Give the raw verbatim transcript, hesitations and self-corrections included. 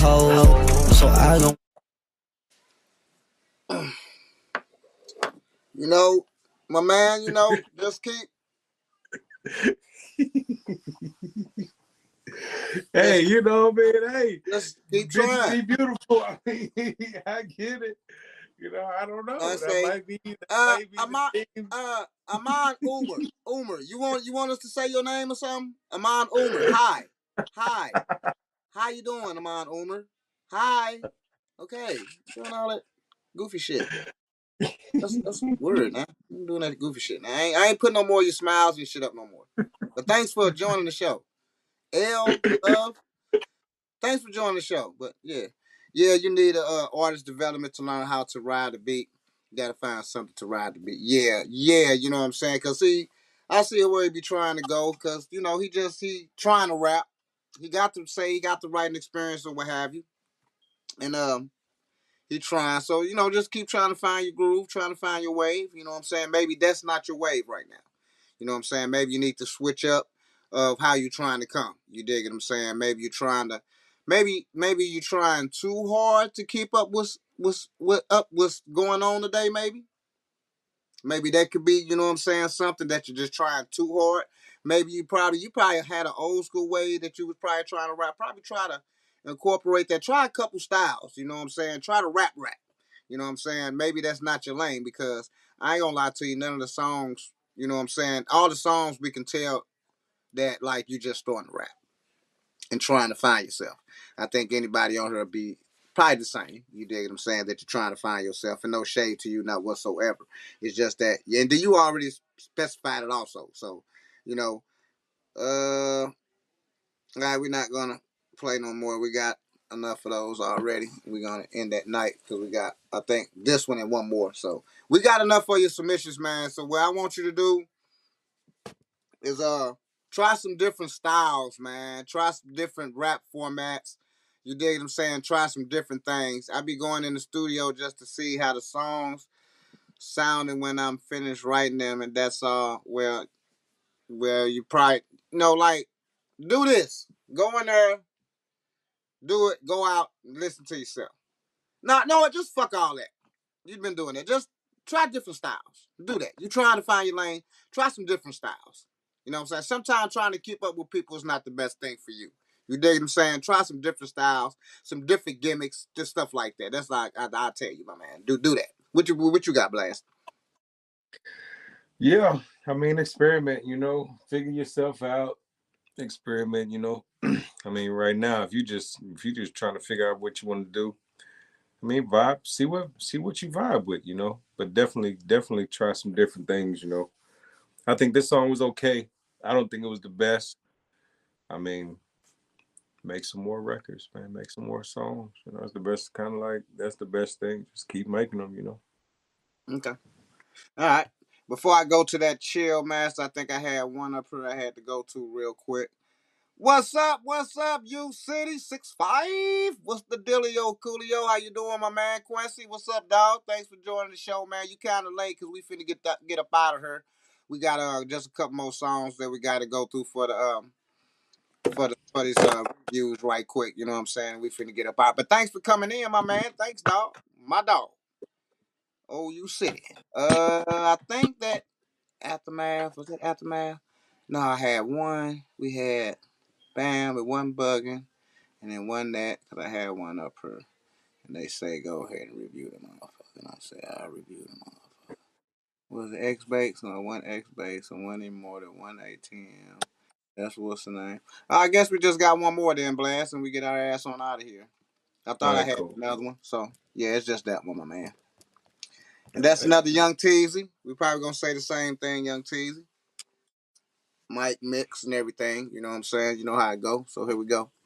hoe, so I don't. You know, my man, you know, just keep. Hey, Just, you know, man, hey, just keep bitches trying. be beautiful. I mean, I get it. You know, I don't I know. That say, might be that uh, might be Amon, the thing. uh, Amon Umer, Umer. You want you want us to say your name or something? Amon Umer. Hi, hi. How you doing, Amon Umer? Hi. Okay, doing all that goofy shit. That's that's weird, man. I'm doing that goofy shit. Now I ain't, I ain't putting no more of your smiles and shit up no more. But thanks for joining the show. L Love, thanks for joining the show. But yeah, yeah, you need a uh, artist development to learn how to ride the beat. You gotta find something to ride the beat. Yeah, yeah, you know what I'm saying? Cause see, I see where he be trying to go. Cause you know he just he trying to rap. He got to say he got the writing experience or what have you, and um he trying. So, you know, just keep trying to find your groove, trying to find your wave. You know what I'm saying? Maybe that's not your wave right now. You know what I'm saying? Maybe you need to switch up of how you're trying to come. You dig what I'm saying? Maybe you're trying to maybe maybe you're trying too hard to keep up with what's what up what's going on today, maybe. Maybe that could be, you know what I'm saying, something that you're just trying too hard. Maybe you probably you probably had an old school way that you was probably trying to rap. Probably try to incorporate that. Try a couple styles, you know what I'm saying? Try to rap rap. You know what I'm saying? Maybe that's not your lane because I ain't gonna lie to you, none of the songs, you know what I'm saying? All the songs we can tell that like you just starting to rap and trying to find yourself. I think anybody on here will be probably the same. You dig what I'm saying? That you're trying to find yourself, and no shade to you, not whatsoever. It's just that, yeah, and you already specified it also. So, you know, uh, all right, we're not gonna play no more. We got enough of those already. We're gonna end that night because we got, I think, this one and one more. So we got enough for your submissions, man. So what I want you to do is uh try some different styles, man. Try some different rap formats. You dig what I'm saying? Try some different things. I be going in the studio just to see how the songs sounding when I'm finished writing them, and that's all. Well, well, you probably you know like do this. Go in there, do it. Go out, listen to yourself. No, no, just fuck all that. You've been doing it. Just try different styles. Do that. You're trying to find your lane. Try some different styles. You know what I'm saying? Sometimes trying to keep up with people is not the best thing for you. You dig what I'm saying? Try some different styles, some different gimmicks, just stuff like that. That's like I, I tell you, my man. Do do that. What you what you got, Blast? Yeah, I mean, experiment. You know, figure yourself out. Experiment. You know, I mean, right now, if you just if you just trying to figure out what you want to do, I mean, vibe. See what see what you vibe with. You know, but definitely definitely try some different things. You know, I think this song was okay. I don't think it was the best. I mean, make some more records, man. Make some more songs. You know, it's the best kind of like that's the best thing. Just keep making them. You know. Okay. All right. Before I go to that chill master, I think I had one up here I had to go to real quick. What's up? What's up, you city six five? What's the dealio, Coolio? How you doing, my man Quincy? What's up, dog? Thanks for joining the show, man. You kind of late because we finna get that, get up out of here. We got uh just a couple more songs that we got to go through for the um for the for these uh reviews right quick. You know what I'm saying? We finna get up out. But thanks for coming in, my man. Thanks, dog. My dog. Oh, you city. Uh, I think that aftermath was it aftermath? No, I had one. We had Bam with one bugging. And then one that, because I had one up here. And they say, go ahead and review the motherfucker. And I say, I'll review the motherfucker. Was it X Base? No, one X Base and one Immortal, one A T M. That's what's the name. I guess we just got one more then, Blast, and we get our ass on out of here. I All thought I right, had cool. another one. So, yeah, it's just that one, my man. And All that's right. another Young Teasy. We probably going to say the same thing, Young Teasy. Mic mix and everything. You know what I'm saying? You know how it go. So, here we go.